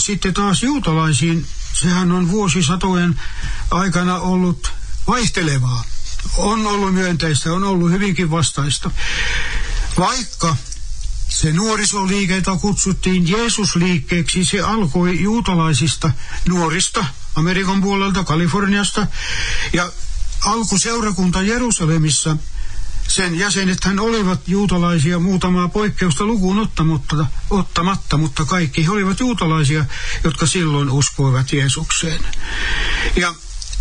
Sitten taas juutalaisiin, sehän on vuosisatojen aikana ollut vaihtelevaa. On ollut myönteistä, on ollut hyvinkin vastaista. Vaikka se nuorisoliike, jota kutsuttiin Jeesusliikkeeksi, se alkoi juutalaisista nuorista Amerikan puolelta, Kaliforniasta. Ja alkuseurakunta Jerusalemissa, sen jäsenethän olivat juutalaisia muutamaa poikkeusta lukuun ottamatta, mutta kaikki he olivat juutalaisia, jotka silloin uskoivat Jeesukseen. Ja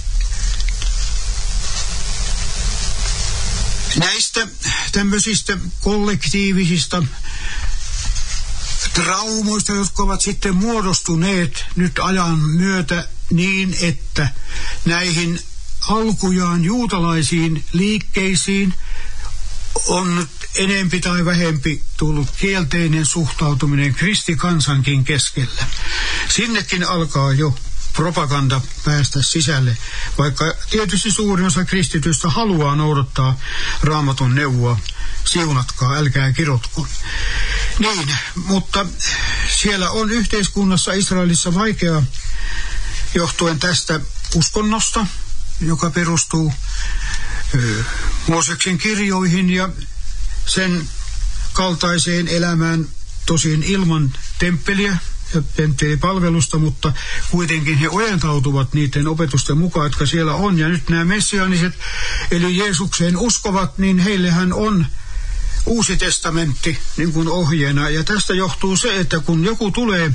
näistä tämmöisistä kollektiivisista traumoista, jotka ovat sitten muodostuneet nyt ajan myötä niin, että näihin alkujaan juutalaisiin liikkeisiin on nyt enempi tai vähempi tullut kielteinen suhtautuminen kristikansankin keskellä. Sinnekin alkaa jo propaganda päästä sisälle, vaikka tietysti suurin osa kristitystä haluaa noudattaa Raamatun neuvoa. Siunatkaa, älkää kirotko. Niin, mutta siellä on yhteiskunnassa Israelissa vaikeaa johtuen tästä uskonnosta, joka perustuu Mooseksen kirjoihin ja sen kaltaiseen elämään, tosin ilman temppeliä ja temppelipalvelusta, mutta kuitenkin he ojentautuvat niiden opetusten mukaan, jotka siellä on. Ja nyt nämä messiaaniset, eli Jeesukseen uskovat, niin heillehän on Uusi testamentti niin kuin ohjeena. Ja tästä johtuu se, että kun joku tulee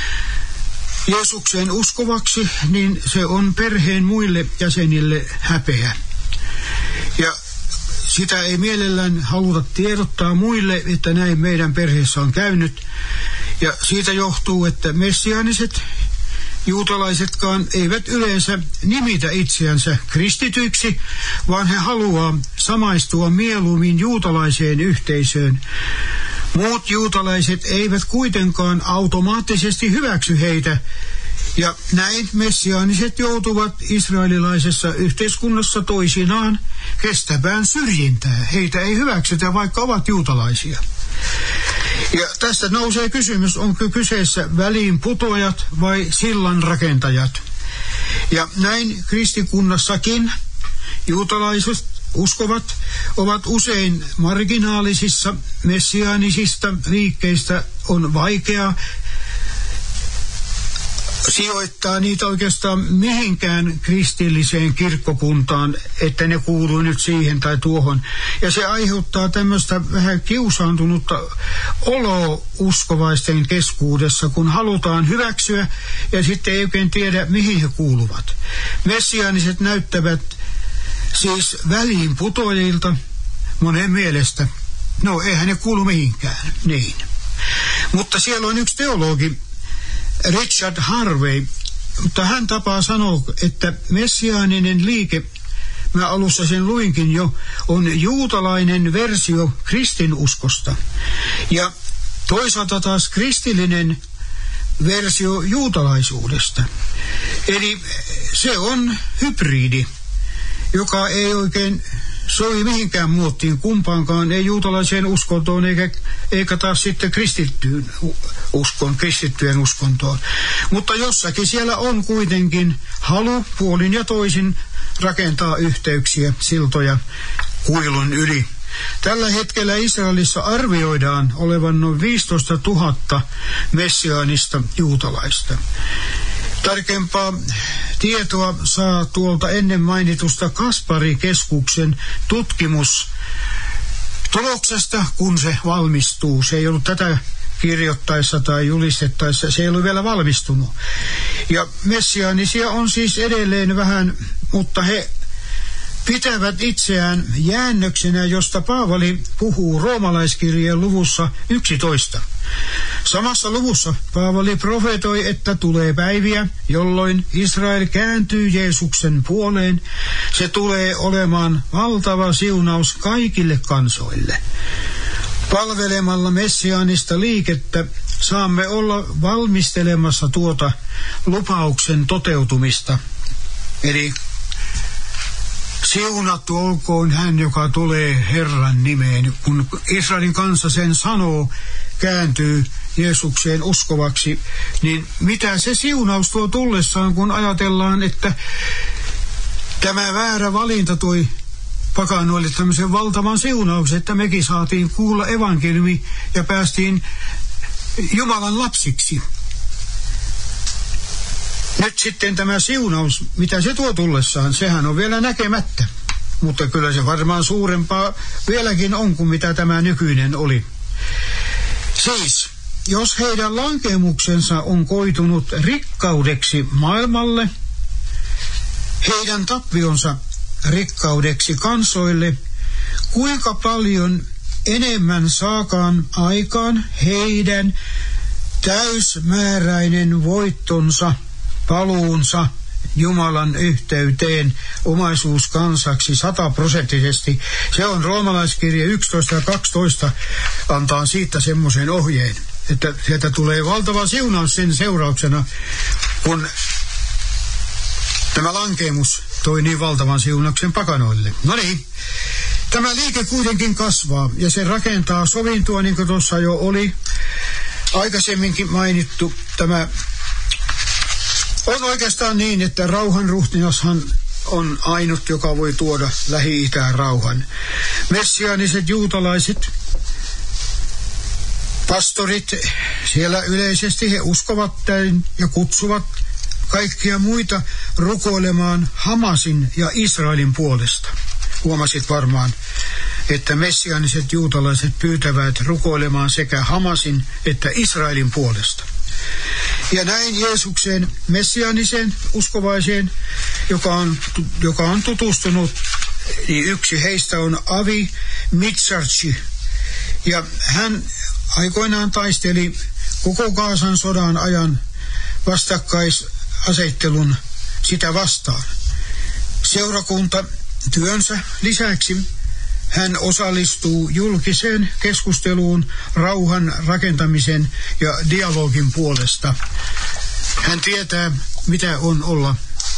Jeesukseen uskovaksi, niin se on perheen muille jäsenille häpeä. Ja sitä ei mielellään haluta tiedottaa muille, että näin meidän perheessä on käynyt. Ja siitä johtuu, että messiaaniset juutalaisetkaan eivät yleensä nimitä itseänsä kristityiksi, vaan he haluaa samaistua mieluummin juutalaiseen yhteisöön. Muut juutalaiset eivät kuitenkaan automaattisesti hyväksy heitä, ja näin messiaaniset joutuvat israelilaisessa yhteiskunnassa toisinaan kestävään syrjintää. Heitä ei hyväksytä, vaikka ovat juutalaisia. Ja tästä nousee kysymys, onko kyseessä väliinputoajat vai sillanrakentajat. Ja näin kristikunnassakin juutalaiset uskovat ovat usein marginaalisissa messiaanisista liikkeistä on vaikea sijoittaa niitä oikeastaan mihinkään kristilliseen kirkkokuntaan, että ne kuuluu nyt siihen tai tuohon. Ja se aiheuttaa tämmöistä vähän kiusaantunutta oloa uskovaisten keskuudessa, kun halutaan hyväksyä ja sitten ei oikein tiedä, mihin he kuuluvat. Messiaaniset näyttävät siis väliinputoajilta monen mielestä. No, eihän ne kuulu mihinkään, niin. Mutta siellä on yksi teologi, Richard Harvey, mutta hän tapaa sanoa, että messiaaninen liike, mä alussa sen luinkin jo, on juutalainen versio kristinuskosta. Ja toisaalta taas kristillinen versio juutalaisuudesta. Eli se on hybridi, joka ei oikein sovi mihinkään muottiin kumpaankaan, ei juutalaiseen uskontoon eikä taas sitten kristittyjen uskontoon. Mutta jossakin siellä on kuitenkin halu puolin ja toisin rakentaa yhteyksiä, siltoja kuilun yli. Tällä hetkellä Israelissa arvioidaan olevan noin 15 000 messiaanista juutalaista. Tarkempaa tietoa saa tuolta ennen mainitusta Kaspari-keskuksen tutkimustuloksesta, kun se valmistuu. Se ei ollut tätä kirjoittaessa tai julistettaessa, se ei ollut vielä valmistunut. Ja messiaanisia on siis edelleen vähän, mutta he pitävät itseään jäännöksenä, josta Paavali puhuu roomalaiskirjeen luvussa 11. Samassa luvussa Paavali profetoi, että tulee päiviä, jolloin Israel kääntyy Jeesuksen puoleen. Se tulee olemaan valtava siunaus kaikille kansoille. Palvelemalla messiaanista liikettä saamme olla valmistelemassa tuota lupauksen toteutumista. Eli siunattu olkoon hän, joka tulee Herran nimeen. Kun Israelin kansa sen sanoo, kääntyy Jeesukseen uskovaksi, niin mitä se siunaus tuo tullessaan, kun ajatellaan, että tämä väärä valinta toi pakanoille tämmöisen valtavan siunauksen, että mekin saatiin kuulla evankeliumi ja päästiin Jumalan lapsiksi. Nyt sitten tämä siunaus, mitä se tuo tullessaan, sehän on vielä näkemättä. Mutta kyllä se varmaan suurempaa vieläkin on kuin mitä tämä nykyinen oli. Siis, jos heidän lankemuksensa on koitunut rikkaudeksi maailmalle, heidän tappionsa rikkaudeksi kansoille, kuinka paljon enemmän saakaan aikaan heidän täysmääräinen voittonsa, paluunsa Jumalan yhteyteen omaisuuskansaksi 100%. Se on roomalaiskirje 11 ja 12 antaa siitä semmoisen ohjeen, että sieltä tulee valtava siunaus sen seurauksena, kun tämä lankeemus toi niin valtavan siunauksen pakanoille. No niin, tämä liike kuitenkin kasvaa ja se rakentaa sovintoa, niin kuin tuossa jo oli aikaisemminkin mainittu. Tämä on oikeastaan niin, että rauhanruhtinashan on ainut, joka voi tuoda Lähi-Itään rauhan. Messiaaniset juutalaiset, pastorit, siellä yleisesti he uskovat tämän ja kutsuvat kaikkia muita rukoilemaan Hamasin ja Israelin puolesta. Huomasit varmaan, että messiaaniset juutalaiset pyytävät rukoilemaan sekä Hamasin että Israelin puolesta. Ja näin Jeesukseen messiaaniseen uskovaiseen, joka on tutustunut, niin yksi heistä on Avi Mitsarchi. Ja hän aikoinaan taisteli koko Gaasan sodan ajan vastakkaisasettelun sitä vastaan. Seurakunta työnsä lisäksi hän osallistuu julkiseen keskusteluun rauhan rakentamisen ja dialogin puolesta. Hän tietää, mitä on olla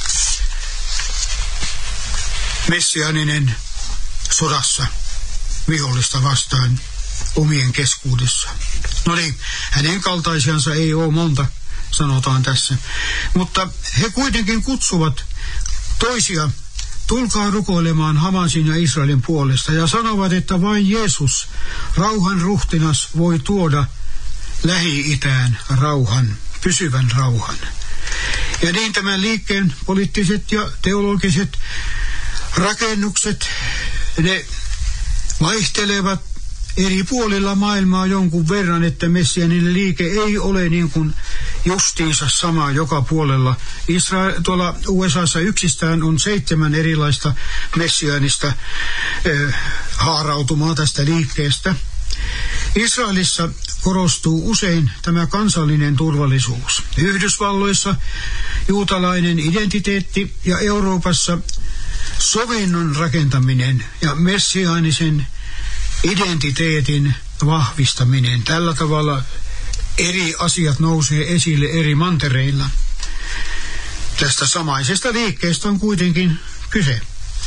messiaaninen sodassa vihollista vastaan omien keskuudessa. No niin, hänen kaltaisiansa ei ole monta, sanotaan tässä. Mutta he kuitenkin kutsuvat toisia, tulkaa rukoilemaan Hamasin ja Israelin puolesta, ja sanovat, että vain Jeesus, rauhan ruhtinas, voi tuoda Lähi-Itään rauhan, pysyvän rauhan. Ja niin tämän liikkeen poliittiset ja teologiset rakennukset, ne vaihtelevat eri puolilla maailmaa jonkun verran, että messiaaninen liike ei ole niin kuin justiinsa sama joka puolella. Tuolla USAssa yksistään on 7 erilaista messiaanista haarautumaa tästä liikkeestä. Israelissa korostuu usein tämä kansallinen turvallisuus. Yhdysvalloissa juutalainen identiteetti ja Euroopassa sovinnon rakentaminen ja messiaanisen identiteetin vahvistaminen. Tällä tavalla eri asiat nousee esille eri mantereilla. Tästä samaisesta liikkeestä on kuitenkin kyse.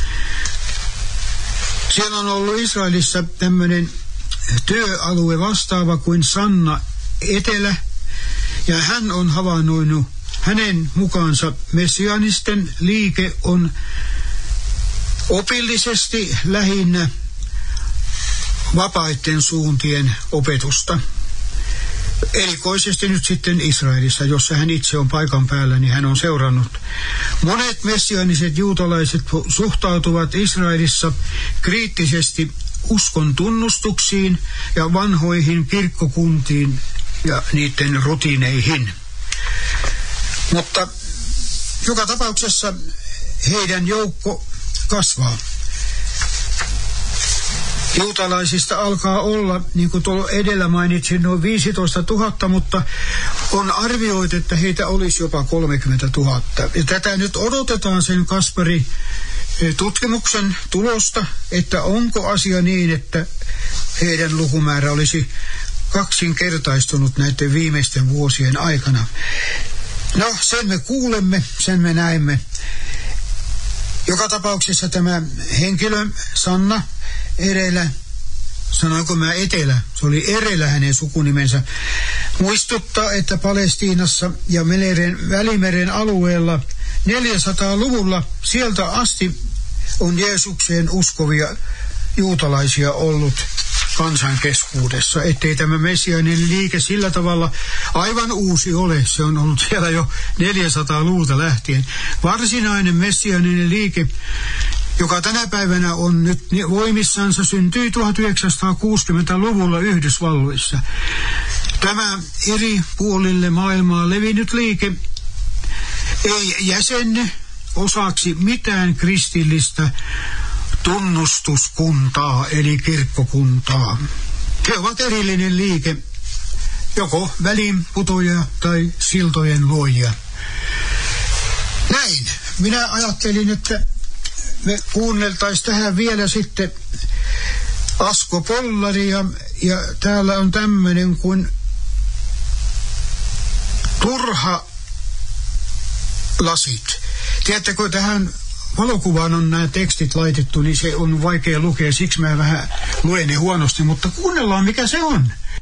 Siellä on ollut Israelissa tämmöinen työalue vastaava kuin Sanna Etelä, ja hän on havainnoinut, hänen mukaansa messiaanisten liike on opillisesti lähinnä vapaiden suuntien opetusta. Erikoisesti nyt sitten Israelissa, jossa hän itse on paikan päällä, niin hän on seurannut. Monet messiaaniset juutalaiset suhtautuvat Israelissa kriittisesti uskon tunnustuksiin ja vanhoihin kirkkokuntiin ja niiden rutiineihin. Mutta joka tapauksessa heidän joukko kasvaa. Juutalaisista alkaa olla, niin kuin tuolla edellä mainitsin, noin 15 000, mutta on arvioitu, että heitä olisi jopa 30 000. Ja tätä nyt odotetaan sen Kasperi-tutkimuksen tulosta, että onko asia niin, että heidän lukumäärä olisi kaksinkertaistunut näiden viimeisten vuosien aikana. No, sen me kuulemme, sen me näemme. Joka tapauksessa tämä henkilö, Sanna Erelä, sanoinko mä Etelä, se oli Erelä hänen sukunimensä, muistuttaa, että Palestiinassa ja Välimeren alueella 400-luvulla sieltä asti on Jeesukseen uskovia juutalaisia ollut kansan keskuudessa, ettei tämä messiaaninen liike sillä tavalla aivan uusi ole. Se on ollut siellä jo 400-luvulta lähtien. Varsinainen messiaaninen liike, joka tänä päivänä on nyt voimissansa, syntyi 1960-luvulla Yhdysvalloissa. Tämä eri puolille maailmaa levinnyt liike ei jäsenne osaksi mitään kristillistä tunnustuskuntaa eli kirkkokuntaa. He ovat erillinen liike, joko väliinputoja tai siltojen luojia. Näin. Minä ajattelin, että me kuunneltaisiin tähän vielä sitten Asko Pollaria, ja täällä on tämmöinen kuin Turha lasit. Tiedättekö, tähän valokuvaan on nämä tekstit laitettu, niin se on vaikea lukea, siksi mä vähän luen ne huonosti, mutta kuunnellaan mikä se on.